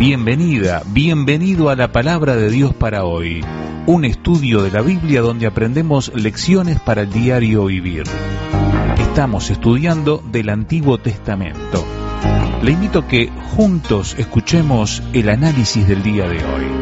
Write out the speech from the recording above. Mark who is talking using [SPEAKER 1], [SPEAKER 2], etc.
[SPEAKER 1] Bienvenida, bienvenido a la Palabra de Dios para hoy, un estudio de la Biblia donde aprendemos lecciones para el diario vivir. Estamos estudiando del Antiguo Testamento. Le invito a que juntos escuchemos el análisis del día de hoy.